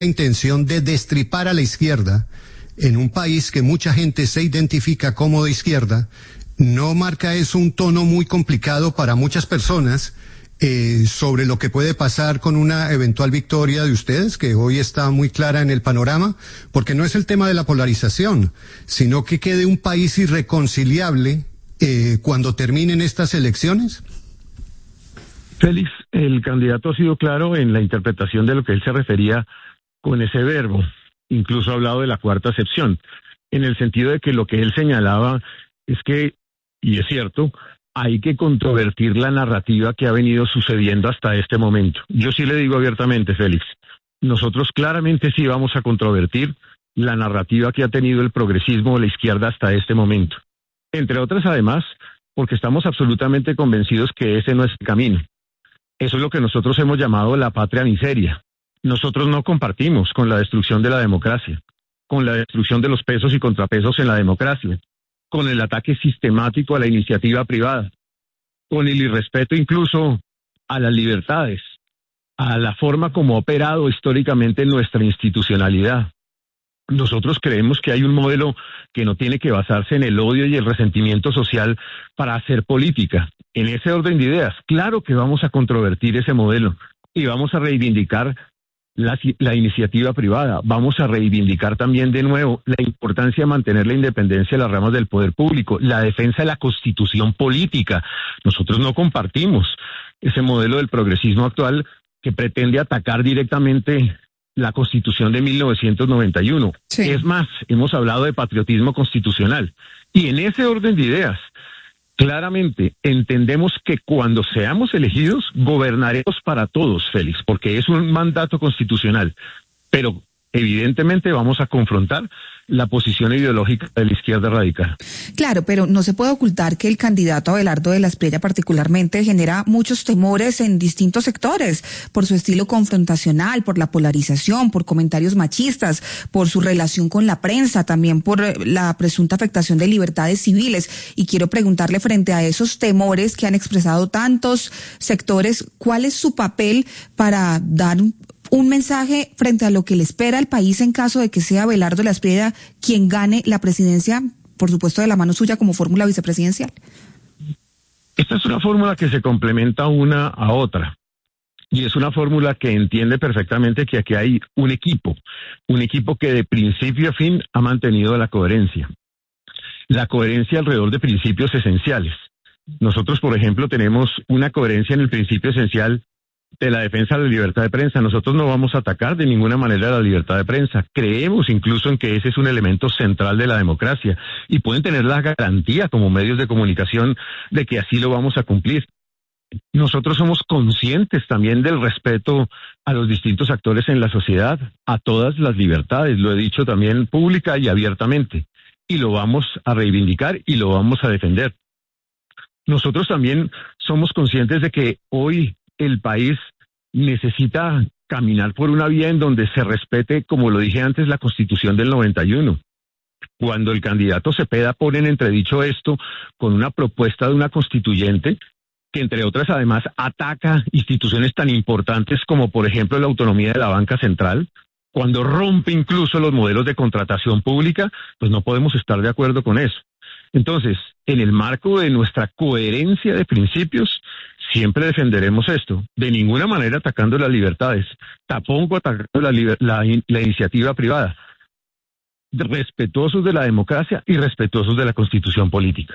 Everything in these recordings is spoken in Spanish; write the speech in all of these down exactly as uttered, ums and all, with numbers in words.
intención de destripar a la izquierda en un país que mucha gente se identifica como de izquierda, ¿no marca eso un tono muy complicado para muchas personas eh, sobre lo que puede pasar con una eventual victoria de ustedes, que hoy está muy clara en el panorama? Porque no es el tema de la polarización, sino que quede un país irreconciliable eh, cuando terminen estas elecciones. Félix, el candidato ha sido claro en la interpretación de lo que él se refería con ese verbo. Incluso ha hablado de la cuarta acepción, en el sentido de que lo que él señalaba es que, y es cierto, hay que controvertir la narrativa que ha venido sucediendo hasta este momento. Yo sí le digo abiertamente, Félix, nosotros claramente sí vamos a controvertir la narrativa que ha tenido el progresismo o la izquierda hasta este momento. Entre otras, además, porque estamos absolutamente convencidos que ese no es el camino. Eso es lo que nosotros hemos llamado la patria miseria. Nosotros no compartimos con la destrucción de la democracia, con la destrucción de los pesos y contrapesos en la democracia, con el ataque sistemático a la iniciativa privada, con el irrespeto incluso a las libertades, a la forma como ha operado históricamente nuestra institucionalidad. Nosotros creemos que hay un modelo que no tiene que basarse en el odio y el resentimiento social para hacer política. En ese orden de ideas, claro que vamos a controvertir ese modelo y vamos a reivindicar La, la iniciativa privada. Vamos a reivindicar también de nuevo la importancia de mantener la independencia de las ramas del poder público, la defensa de la constitución política. Nosotros no compartimos ese modelo del progresismo actual que pretende atacar directamente la Constitución de mil novecientos noventa y uno. Sí. Es más, hemos hablado de patriotismo constitucional. Y en ese orden de ideas, claramente entendemos que cuando seamos elegidos gobernaremos para todos, Félix, porque es un mandato constitucional, pero evidentemente vamos a confrontar la posición ideológica de la izquierda radical. Claro, pero no se puede ocultar que el candidato Abelardo de la Espriella particularmente genera muchos temores en distintos sectores, por su estilo confrontacional, por la polarización, por comentarios machistas, por su relación con la prensa, también por la presunta afectación de libertades civiles. Y quiero preguntarle, frente a esos temores que han expresado tantos sectores, ¿cuál es su papel para dar un un mensaje frente a lo que le espera al país en caso de que sea Abelardo de la Espriella quien gane la presidencia, por supuesto de la mano suya como fórmula vicepresidencial? Esta es una fórmula que se complementa una a otra. Y es una fórmula que entiende perfectamente que aquí hay un equipo, un equipo que de principio a fin ha mantenido la coherencia. La coherencia alrededor de principios esenciales. Nosotros, por ejemplo, tenemos una coherencia en el principio esencial de la defensa de la libertad de prensa. Nosotros no vamos a atacar de ninguna manera la libertad de prensa. Creemos incluso en que ese es un elemento central de la democracia y pueden tener la garantía como medios de comunicación de que así lo vamos a cumplir. Nosotros somos conscientes también del respeto a los distintos actores en la sociedad, a todas las libertades, lo he dicho también pública y abiertamente, y lo vamos a reivindicar y lo vamos a defender. Nosotros también somos conscientes de que hoy el país necesita caminar por una vía en donde se respete, como lo dije antes, la Constitución del noventa y uno. Cuando el candidato Cepeda pone en entredicho esto con una propuesta de una constituyente que, entre otras, además ataca instituciones tan importantes como, por ejemplo, la autonomía de la banca central, cuando rompe incluso los modelos de contratación pública, pues no podemos estar de acuerdo con eso. Entonces, en el marco de nuestra coherencia de principios, siempre defenderemos esto, de ninguna manera atacando las libertades, tampoco atacando la, la, la iniciativa privada, respetuosos de la democracia y respetuosos de la constitución política.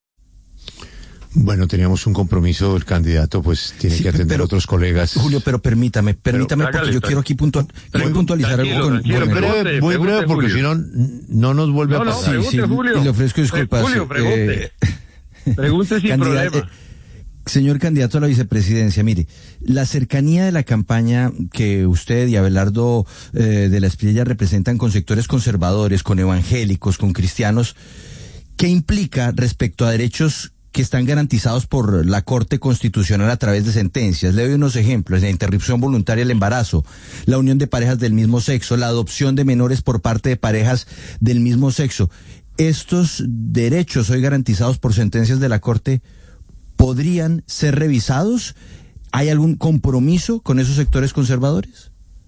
Bueno, teníamos un compromiso, el candidato pues tiene sí, que atender pero, a otros colegas. Julio, pero permítame, permítame pero, porque yo quiero aquí puntual, quiero puntualizar algo con muy breve, muy breve porque si no, no nos vuelve no, a pasar. No, sí, sí, Julio. Y le ofrezco disculpas. Julio, pregunte. Eh, pregunte sin problema. Eh, señor candidato a la vicepresidencia, mire, la cercanía de la campaña que usted y Abelardo eh, de la Espriella representan con sectores conservadores, con evangélicos, con cristianos, ¿qué implica respecto a derechos que están garantizados por la Corte Constitucional a través de sentencias? Le doy unos ejemplos: la interrupción voluntaria del embarazo, la unión de parejas del mismo sexo, la adopción de menores por parte de parejas del mismo sexo. ¿Estos derechos hoy garantizados por sentencias de la Corte podrían ser revisados? ¿Hay algún compromiso con esos sectores conservadores?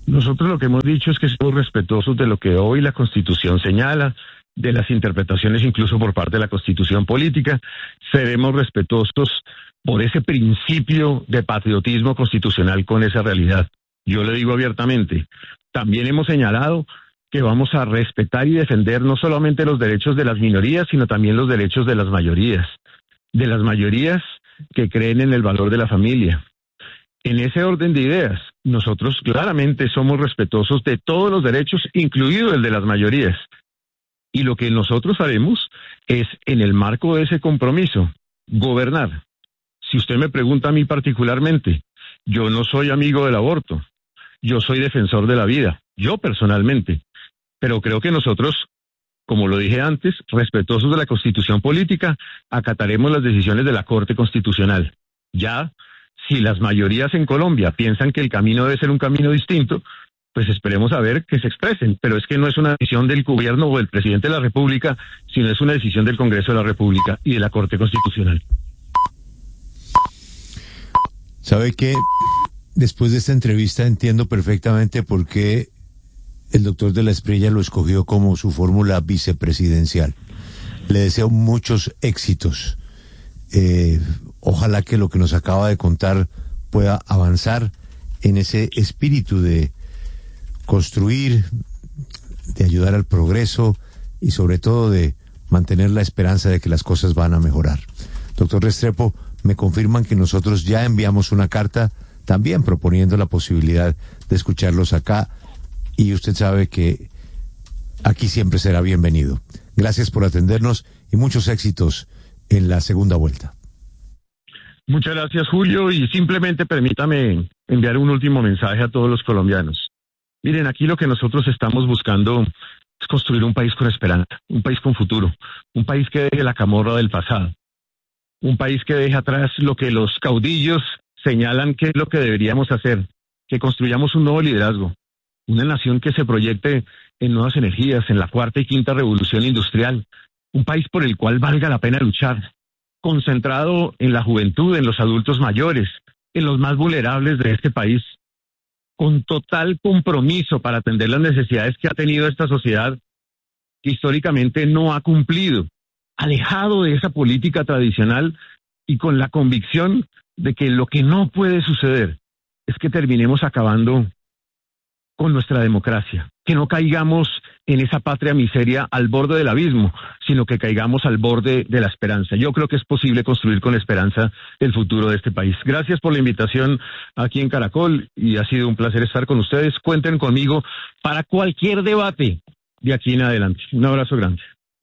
Nosotros lo que hemos dicho es que somos respetuosos de lo que hoy la Constitución señala, de las interpretaciones incluso por parte de la Constitución política. Seremos respetuosos por ese principio de patriotismo constitucional con esa realidad. Yo le digo abiertamente, también hemos señalado que vamos a respetar y defender no solamente los derechos de las minorías, sino también los derechos de las mayorías, de las mayorías que creen en el valor de la familia. En ese orden de ideas, nosotros claramente somos respetuosos de todos los derechos, incluido el de las mayorías. Y lo que nosotros haremos es, en el marco de ese compromiso, gobernar. Si usted me pregunta a mí particularmente, yo no soy amigo del aborto, yo soy defensor de la vida, yo personalmente. Pero creo que nosotros, como lo dije antes, respetuosos de la Constitución política, acataremos las decisiones de la Corte Constitucional. Ya, si las mayorías en Colombia piensan que el camino debe ser un camino distinto, pues esperemos a ver que se expresen. Pero es que no es una decisión del gobierno o del presidente de la República, sino es una decisión del Congreso de la República y de la Corte Constitucional. ¿Sabe qué? Después de esta entrevista entiendo perfectamente por qué el doctor de la Espriella lo escogió como su fórmula vicepresidencial. Le deseo muchos éxitos. Eh, ojalá que lo que nos acaba de contar pueda avanzar en ese espíritu de construir, de ayudar al progreso y sobre todo de mantener la esperanza de que las cosas van a mejorar. Doctor Restrepo, me confirman que nosotros ya enviamos una carta también proponiendo la posibilidad de escucharlos acá, y usted sabe que aquí siempre será bienvenido. Gracias por atendernos y muchos éxitos en la segunda vuelta. Muchas gracias, Julio, y simplemente permítame enviar un último mensaje a todos los colombianos. Miren, aquí lo que nosotros estamos buscando es construir un país con esperanza, un país con futuro, un país que deje la camorra del pasado, un país que deje atrás lo que los caudillos señalan que es lo que deberíamos hacer, que construyamos un nuevo liderazgo, una nación que se proyecte en nuevas energías, en la cuarta y quinta revolución industrial, un país por el cual valga la pena luchar, concentrado en la juventud, en los adultos mayores, en los más vulnerables de este país, con total compromiso para atender las necesidades que ha tenido esta sociedad, que históricamente no ha cumplido, alejado de esa política tradicional y con la convicción de que lo que no puede suceder es que terminemos acabando con nuestra democracia, que no caigamos en esa patria miseria al borde del abismo, sino que caigamos al borde de la esperanza. Yo creo que es posible construir con esperanza el futuro de este país. Gracias por la invitación aquí en Caracol y ha sido un placer estar con ustedes. Cuenten conmigo para cualquier debate de aquí en adelante. Un abrazo grande.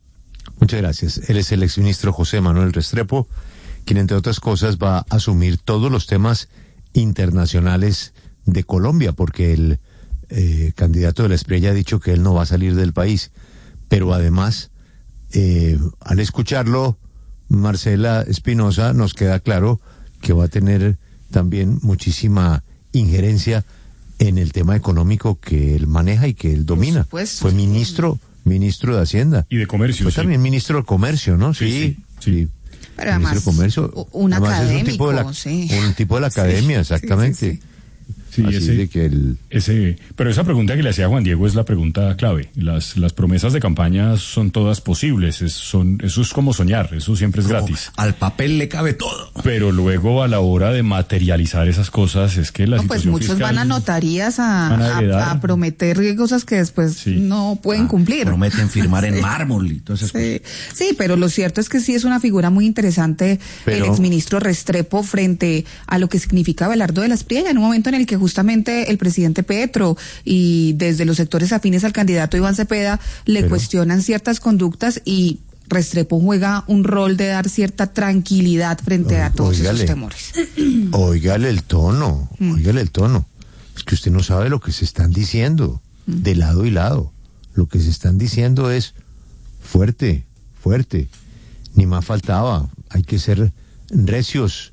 Muchas gracias. Él es el exministro José Manuel Restrepo, quien entre otras cosas va a asumir todos los temas internacionales de Colombia, porque el eh, candidato de la Espriella ha dicho que él no va a salir del país. Pero además, eh, al escucharlo, Marcela Espinosa, nos queda claro que va a tener también muchísima injerencia en el tema económico que él maneja y que él domina. Fue ministro, ministro de Hacienda. Y de Comercio. Fue sí. también ministro de Comercio, ¿no? Sí, sí. sí. sí. Pero además, de Comercio, un además académico, es un tipo de la, sí. un tipo de la academia, sí, exactamente. Sí, sí, sí. Sí, Así ese, de que el... ese, pero esa pregunta que le hacía Juan Diego es la pregunta clave. Las, las promesas de campaña son todas posibles, es, son, eso es como soñar, eso siempre es como gratis. Al papel le cabe todo. Pero luego a la hora de materializar esas cosas es que la no, pues muchos van a notarías a, a, a, a prometer cosas que después sí. no pueden ah, cumplir. Prometen firmar en sí. mármol y todas esas sí. cosas. Sí, pero lo cierto es que sí es una figura muy interesante pero... el exministro Restrepo frente a lo que significa Abelardo de la Espriella en un momento en el que justamente el presidente Petro y desde los sectores afines al candidato Iván Cepeda le Pero... cuestionan ciertas conductas y Restrepo juega un rol de dar cierta tranquilidad frente o, a todos oígale, esos temores. Óigale el tono, mm. óigale el tono. Es que usted no sabe lo que se están diciendo, mm. de lado y lado. Lo que se están diciendo es fuerte, fuerte. Ni más faltaba. Hay que ser recios,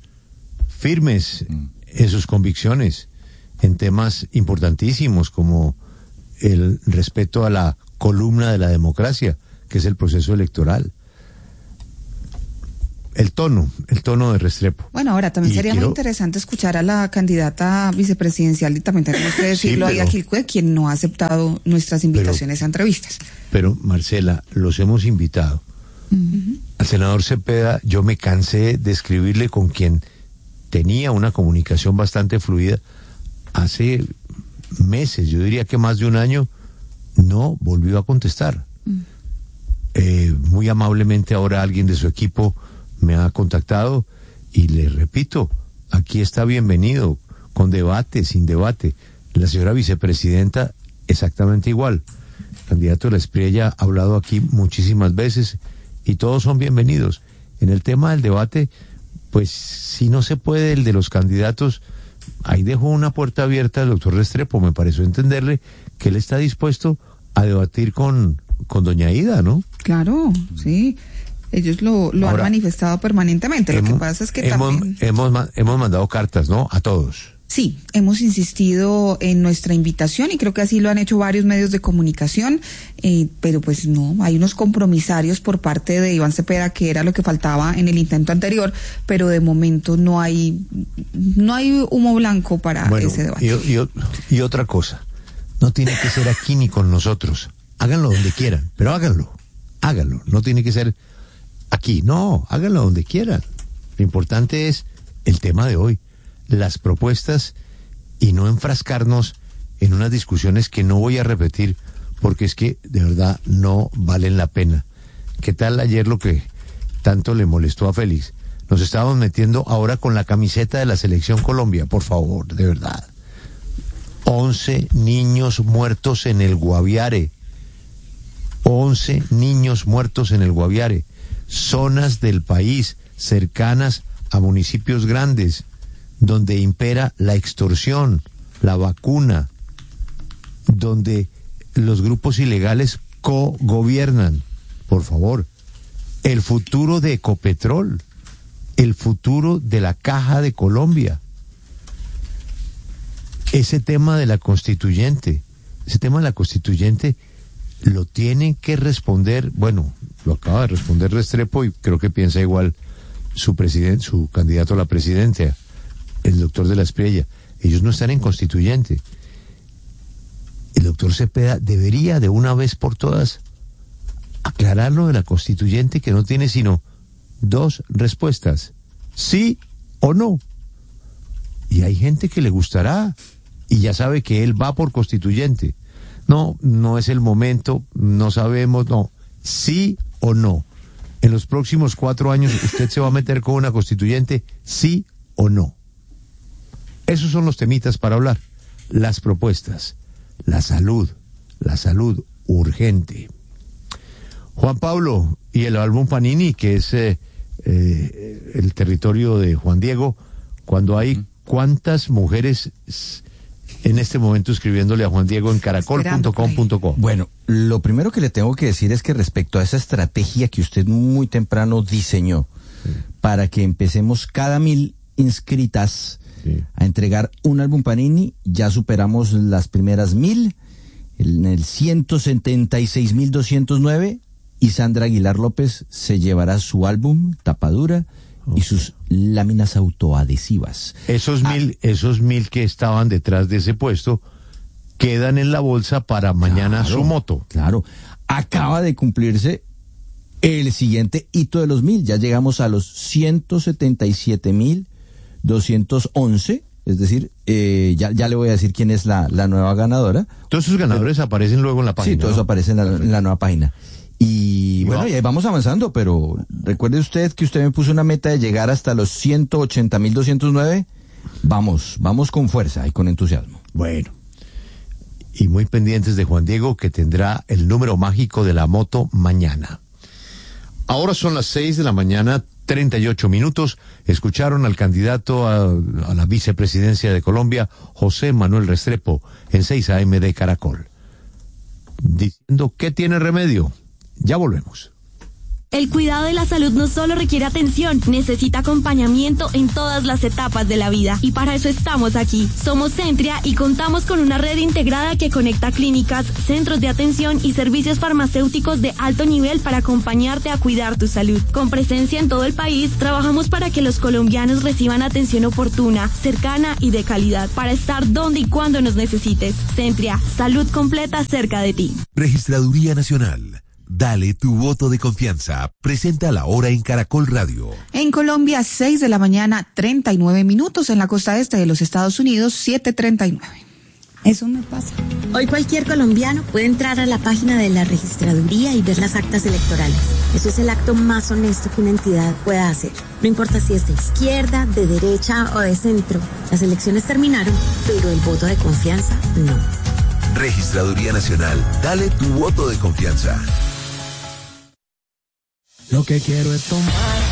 firmes mm. en sus convicciones, en temas importantísimos como el respeto a la columna de la democracia, que es el proceso electoral. el tono, el tono de Restrepo. Bueno, ahora también Y sería quiero... muy interesante escuchar a la candidata vicepresidencial y también tenemos que decirlo Sí, ahí pero... a Gilcue, quien no ha aceptado nuestras invitaciones pero, a entrevistas. Pero, Marcela, los hemos invitado. Uh-huh. Al senador Cepeda, yo me cansé de escribirle con quien tenía una comunicación bastante fluida hace meses, yo diría que más de un año, no volvió a contestar. Uh-huh. Eh, muy amablemente ahora alguien de su equipo me ha contactado y le repito, aquí está bienvenido, con debate, sin debate. La señora vicepresidenta exactamente igual. El candidato de la Espriella ha hablado aquí muchísimas veces y todos son bienvenidos. En el tema del debate, pues si no se puede el de los candidatos, ahí dejó una puerta abierta al doctor Restrepo, me pareció entenderle que él está dispuesto a debatir con, con doña Ida, ¿no? Claro, sí. Ellos lo, lo Ahora, han manifestado permanentemente. Lo hemos, que pasa es que hemos, también... Hemos, hemos mandado cartas, ¿no? A todos. Sí, hemos insistido en nuestra invitación y creo que así lo han hecho varios medios de comunicación, eh, pero pues no, hay unos compromisarios por parte de Iván Cepeda, que era lo que faltaba en el intento anterior, pero de momento no hay no hay humo blanco para bueno, ese debate. Y, y, y otra cosa, no tiene que ser aquí ni con nosotros, háganlo donde quieran, pero háganlo, háganlo, no tiene que ser aquí, no, háganlo donde quieran. Lo importante es el tema de hoy, las propuestas y no enfrascarnos en unas discusiones que no voy a repetir porque es que de verdad no valen la pena. ¿Qué tal ayer lo que tanto le molestó a Félix? Nos estábamos metiendo ahora con la camiseta de la Selección Colombia, por favor, de verdad. once niños muertos en el Guaviare. once niños muertos en el Guaviare. Zonas del país cercanas a municipios grandes, donde impera la extorsión, la vacuna, donde los grupos ilegales co-gobiernan. Por favor, el futuro de Ecopetrol, el futuro de la Caja de Colombia, ese tema de la constituyente, ese tema de la constituyente lo tienen que responder, bueno, lo acaba de responder Restrepo y creo que piensa igual su presidente, su candidato a la presidencia, el doctor de la Espriella. Ellos no están en constituyente. El doctor Cepeda debería de una vez por todas aclarar lo de la constituyente, que no tiene sino dos respuestas, sí o no. Y hay gente que le gustará y ya sabe que él va por constituyente. No, no es el momento, no sabemos, no, sí o no. En los próximos cuatro años usted se va a meter con una constituyente, sí o no. Esos son los temitas para hablar. Las propuestas, la salud, la salud urgente. Juan Pablo y el álbum Panini, que es eh, eh, el territorio de Juan Diego, cuando hay cuántas mujeres en este momento escribiéndole a Juan Diego en caracol punto com punto co. Bueno, lo primero que le tengo que decir es que respecto a esa estrategia que usted muy temprano diseñó, sí, para que empecemos cada mil inscritas, sí, a entregar un álbum Panini, ya superamos las primeras mil, en el ciento setenta y seis mil doscientos nueve, y Sandra Aguilar López se llevará su álbum, tapadura, okay, y sus láminas autoadhesivas. Esos ah, mil, esos mil que estaban detrás de ese puesto quedan en la bolsa para mañana, claro, su moto. Claro, acaba de cumplirse el siguiente hito de los mil, ya llegamos a los ciento setenta y siete mil doscientos once, es decir, eh, ya, ya le voy a decir quién es la, la nueva ganadora. Todos esos ganadores pero, aparecen luego en la página. Sí, todos, ¿no?, aparecen en la, en la nueva página. Y bueno, y ahí vamos avanzando, pero recuerde usted que usted me puso una meta de llegar hasta los ciento ochenta mil doscientos nueve. Vamos, vamos con fuerza y con entusiasmo. Bueno, y muy pendientes de Juan Diego, que tendrá el número mágico de la moto mañana. Ahora son las seis de la mañana, treinta y ocho minutos. Escucharon al candidato a, a la vicepresidencia de Colombia, José Manuel Restrepo, en seis A M de Caracol, diciendo que tiene remedio. Ya volvemos. El cuidado de la salud no solo requiere atención, necesita acompañamiento en todas las etapas de la vida. Y para eso estamos aquí. Somos Centria y contamos con una red integrada que conecta clínicas, centros de atención y servicios farmacéuticos de alto nivel para acompañarte a cuidar tu salud. Con presencia en todo el país, trabajamos para que los colombianos reciban atención oportuna, cercana y de calidad, para estar donde y cuando nos necesites. Centria, salud completa cerca de ti. Registraduría Nacional. Dale tu voto de confianza. Presenta la hora en Caracol Radio. En Colombia, seis de la mañana, treinta y nueve minutos. En la costa este de los Estados Unidos, siete treinta y nueve. Eso me pasa. Hoy cualquier colombiano puede entrar a la página de la registraduría y ver las actas electorales. Eso es el acto más honesto que una entidad pueda hacer. No importa si es de izquierda, de derecha o de centro. Las elecciones terminaron, pero el voto de confianza no. Registraduría Nacional. Dale tu voto de confianza. Lo que quiero es tomar